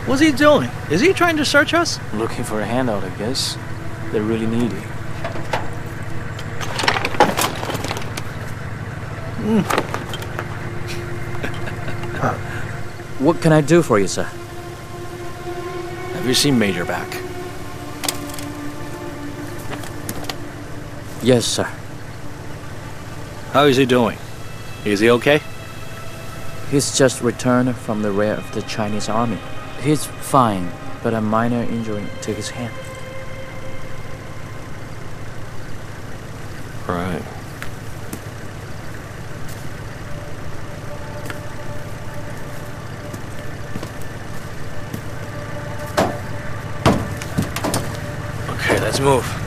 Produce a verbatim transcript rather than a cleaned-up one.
What's he doing? Is he trying to search us? Looking for a handout, I guess. They're really needy. Mm. What can I do for you, sir? Have you seen Major back? Yes, sir. How is he doing? Is he okay? He's just returned from the rear of the Chinese army. He's fine, but a minor injury to his hand. Right. Okay, let's move.